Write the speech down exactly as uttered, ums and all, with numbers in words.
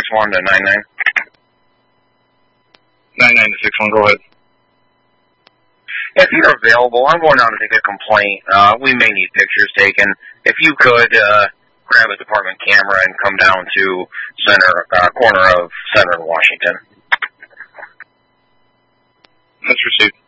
one to nine nine. nine nine to six one, go ahead. If you're available, I'm going down to take a complaint. Uh, we may need pictures taken. If you could uh, grab a department camera and come down to center uh, corner of Center and Washington. That's received.